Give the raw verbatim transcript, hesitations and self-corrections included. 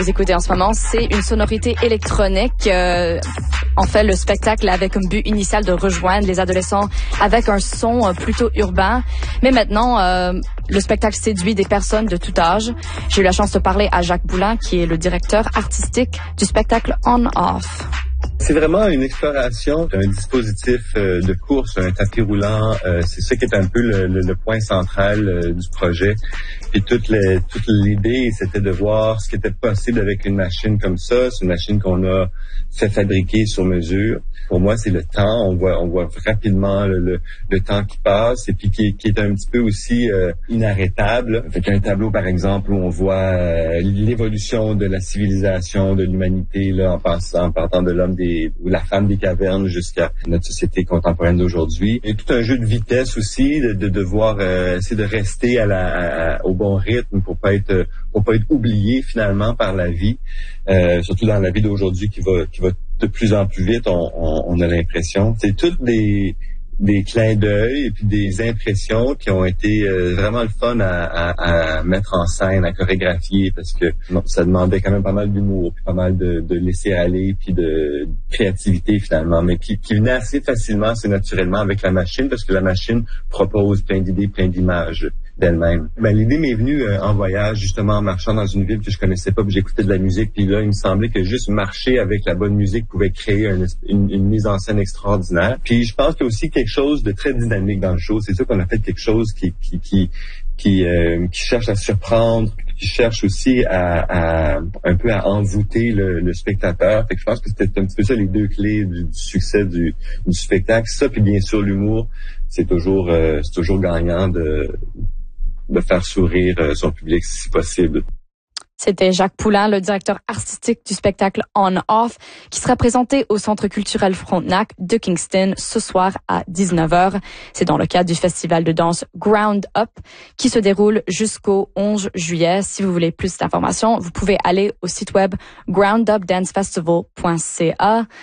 Vous écoutez en ce moment, c'est une sonorité électronique. Euh, en fait, le spectacle avait comme but initial de rejoindre les adolescents avec un son euh, plutôt urbain. Mais maintenant, euh, le spectacle séduit des personnes de tout âge. J'ai eu la chance de parler à Jacques Boulin, qui est le directeur artistique du spectacle On Off. C'est vraiment une exploration d'un dispositif euh, de course, un tapis roulant. Euh, c'est ça qui est un peu le, le, le point central euh, du projet. Puis toute, les, toute l'idée, c'était de voir ce qui était possible avec une machine comme ça. C'est une machine qu'on a fait fabriquer sur mesure. Pour moi, c'est le temps. On voit, on voit rapidement le, le, le temps qui passe et puis qui, qui est un petit peu aussi euh, inarrêtable. Avec un tableau, par exemple, où on voit euh, l'évolution de la civilisation, de l'humanité, là, en passant, en partant de l'homme des, ou la femme des cavernes jusqu'à notre société contemporaine d'aujourd'hui. Il y a tout un jeu de vitesse aussi, de, de devoir euh, essayer de rester à la, à, au bon rythme pour pas être, pour pas être oublié finalement par la vie, euh, surtout dans la vie d'aujourd'hui qui va, qui va de plus en plus vite. On, on, on a l'impression. C'est toutes des des clins d'œil et puis des impressions qui ont été euh, vraiment le fun à, à, à mettre en scène, à chorégraphier, parce que bon, ça demandait quand même pas mal d'humour, puis pas mal de, de laisser aller, puis de créativité finalement, mais qui, qui venait assez facilement, assez naturellement avec la machine, parce que la machine propose plein d'idées, plein d'images d'elle-même. Ben, l'idée m'est venue euh, en voyage, justement en marchant dans une ville que je connaissais pas, puis j'écoutais de la musique, puis là, il me semblait que juste marcher avec la bonne musique pouvait créer une, une, une mise en scène extraordinaire. Puis je pense qu'il y a aussi quelque chose de très dynamique dans le show. C'est sûr qu'on a fait quelque chose qui qui qui qui, euh, qui cherche à surprendre, qui cherche aussi à, à un peu à envoûter le, le spectateur. Fait que je pense que c'était un petit peu ça les deux clés du, du succès du, du spectacle. Ça, puis bien sûr l'humour, c'est toujours euh, c'est toujours gagnant de de faire sourire son public si possible. C'était Jacques Poulin, le directeur artistique du spectacle On Off, qui sera présenté au Centre culturel Frontenac de Kingston ce soir à dix-neuf heures. C'est dans le cadre du festival de danse Ground Up qui se déroule jusqu'au onze juillet. Si vous voulez plus d'informations, vous pouvez aller au site web ground up dance festival point c a.